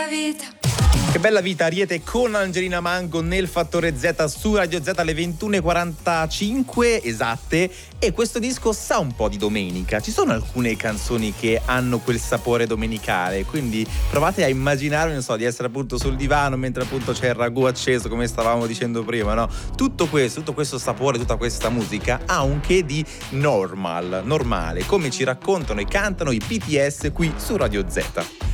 vita. Che bella vita, Ariete con Angelina Mango nel Fattore Z su Radio Z alle 21:45 esatte. E questo disco sa un po' di domenica. Ci sono alcune canzoni che hanno quel sapore domenicale, quindi provate a immaginare, non so, di essere appunto sul divano mentre appunto c'è il ragù acceso, come stavamo dicendo prima, no? Tutto questo sapore, tutta questa musica ha un che di normale, come ci raccontano e cantano i BTS qui su Radio Z.